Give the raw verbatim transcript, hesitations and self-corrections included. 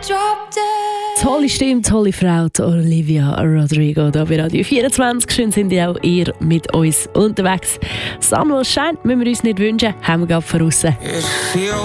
Tolle Stimme, tolle Frau, die Olivia Rodrigo hier bei Radio vierundzwanzig. Schön sind ihr auch ihr mit uns unterwegs. Sonne, die scheint, müssen wir uns nicht wünschen, haben wir gerade voraus.